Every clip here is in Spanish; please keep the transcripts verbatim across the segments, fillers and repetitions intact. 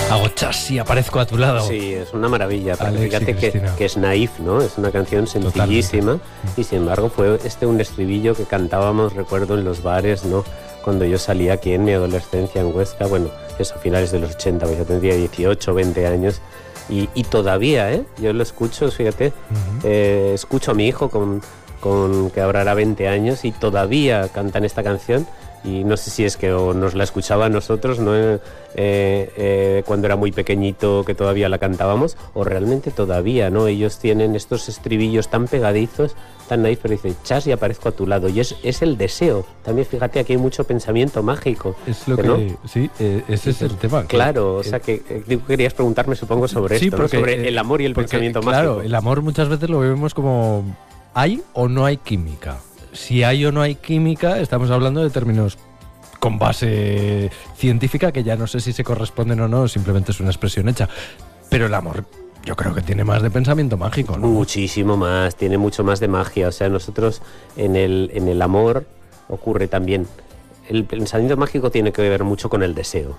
Hago chas y aparezco a tu lado. Sí, es una maravilla. Alex Fíjate que, que es naif, ¿no? Es una canción sencillísima. Totalmente. Y sin embargo fue este un estribillo que cantábamos, recuerdo, en los bares, ¿no? Cuando yo salía aquí en mi adolescencia en Huesca, bueno, eso a finales de los ochenta, pues yo tendría dieciocho, veinte años. Y, y todavía, ¿eh? Yo lo escucho, fíjate, uh-huh. eh, escucho a mi hijo con, con que ahora hará veinte años y todavía cantan esta canción. Y no sé si es que o nos la escuchaba a nosotros, ¿no? Eh, eh, cuando era muy pequeñito, que todavía la cantábamos, o realmente todavía, ¿no? Ellos tienen estos estribillos tan pegadizos, tan naif, pero dice, chas y aparezco a tu lado. Y es, es el deseo. También fíjate, aquí hay mucho pensamiento mágico. Es lo que, ¿no? sí, eh, ese es el tema. Claro, que, o sea que eh, querías preguntarme, supongo, sobre sí, esto, porque, ¿no? Sobre eh, el amor y el porque, pensamiento claro, mágico. El amor muchas veces lo vemos como, ¿hay o no hay química? Si hay o no hay química, estamos hablando de términos con base científica, que ya no sé si se corresponden o no, simplemente es una expresión hecha. Pero el amor, yo creo que tiene más de pensamiento mágico, ¿no? Muchísimo más, tiene mucho más de magia. O sea, nosotros en el, en el amor ocurre también. El pensamiento mágico tiene que ver mucho con el deseo.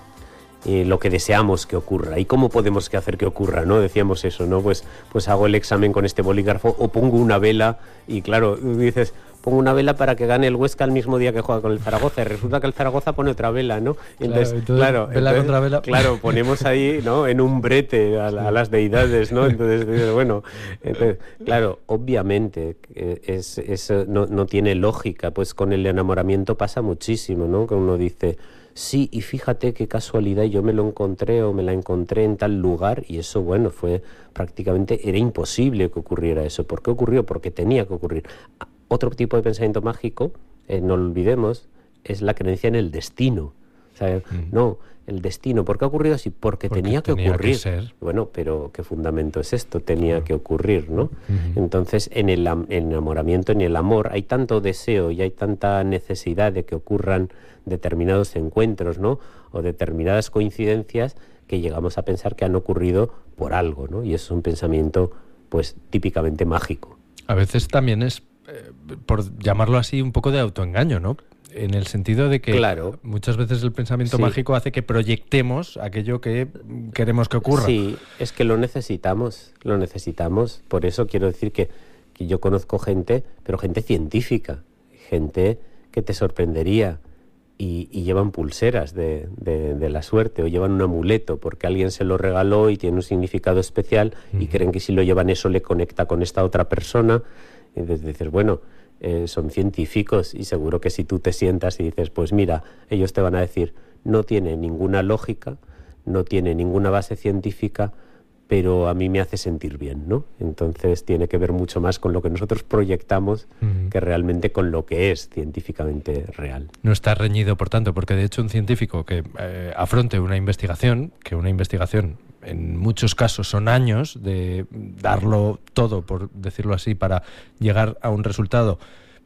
Y lo que deseamos que ocurra y cómo podemos hacer que ocurra, ¿no? Decíamos eso, ¿no? Pues, pues hago el examen con este bolígrafo o pongo una vela y claro, dices, pongo una vela para que gane el Huesca el mismo día que juega con el Zaragoza y resulta que el Zaragoza pone otra vela, ¿no? Entonces, claro, entonces, claro, vela entonces, contra vela. Claro, ponemos ahí, ¿no? En un brete a, a las deidades, ¿no? Entonces, bueno, entonces, claro, obviamente es, es, no, no tiene lógica, pues con el enamoramiento pasa muchísimo, ¿no? Que uno dice, sí, y fíjate qué casualidad, yo me lo encontré o me la encontré en tal lugar y eso, bueno, fue prácticamente, era imposible que ocurriera eso. ¿Por qué ocurrió? Porque tenía que ocurrir. Otro tipo de pensamiento mágico, eh, no lo olvidemos, es la creencia en el destino. O sea, mm. no, el destino, ¿por qué ha ocurrido así? Porque, Porque tenía que tenía ocurrir. Que ser. Bueno, pero ¿qué fundamento es esto? Tenía mm. que ocurrir, ¿no? Mm-hmm. Entonces, en el, el enamoramiento, en el amor, hay tanto deseo y hay tanta necesidad de que ocurran determinados encuentros, ¿no? O determinadas coincidencias que llegamos a pensar que han ocurrido por algo, ¿no? Y eso es un pensamiento, pues, típicamente mágico. A veces también es, eh, por llamarlo así, un poco de autoengaño, ¿no? En el sentido de que claro. muchas veces el pensamiento sí. mágico hace que proyectemos aquello que queremos que ocurra. Sí, es que lo necesitamos, lo necesitamos. Por eso quiero decir que, que yo conozco gente, pero gente científica, gente que te sorprendería. Y, y llevan pulseras de, de, de la suerte o llevan un amuleto porque alguien se lo regaló y tiene un significado especial uh-huh. y creen que si lo llevan eso le conecta con esta otra persona. Y entonces dices, bueno, eh, son científicos y seguro que si tú te sientas y dices, pues mira, ellos te van a decir, no tiene ninguna lógica, no tiene ninguna base científica, pero a mí me hace sentir bien, ¿no? Entonces tiene que ver mucho más con lo que nosotros proyectamos uh-huh. que realmente con lo que es científicamente real. No está reñido, por tanto, porque de hecho un científico que eh, afronte una investigación, que una investigación en muchos casos son años de darlo todo, por decirlo así, para llegar a un resultado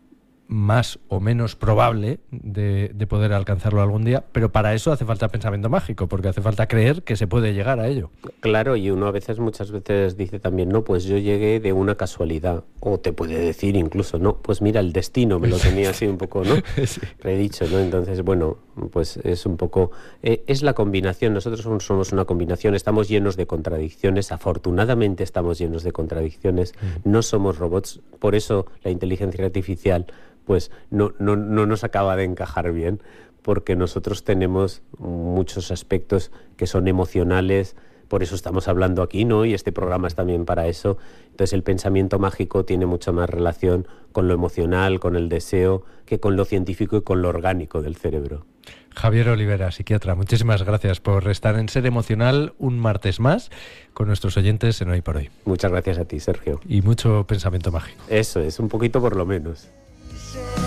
más o menos probable de, de poder alcanzarlo algún día, pero para eso hace falta pensamiento mágico, porque hace falta creer que se puede llegar a ello. Claro, y uno a veces, muchas veces dice también, no, pues yo llegué de una casualidad, o te puede decir incluso, no, pues mira, el destino me lo tenía así un poco, ¿no? Sí. Predicho, ¿no? Entonces, bueno, pues es un poco, eh, es la combinación, nosotros somos una combinación, estamos llenos de contradicciones, afortunadamente estamos llenos de contradicciones, mm. no somos robots, por eso la inteligencia artificial pues no, no, no nos acaba de encajar bien, porque nosotros tenemos muchos aspectos que son emocionales, por eso estamos hablando aquí, ¿no? Y este programa es también para eso. Entonces el pensamiento mágico tiene mucha más relación con lo emocional, con el deseo, que con lo científico y con lo orgánico del cerebro. Javier Olivera, psiquiatra, muchísimas gracias por estar en Ser Emocional un martes más con nuestros oyentes en Hoy por Hoy. Muchas gracias a ti, Sergio. Y mucho pensamiento mágico. Eso es, un poquito por lo menos.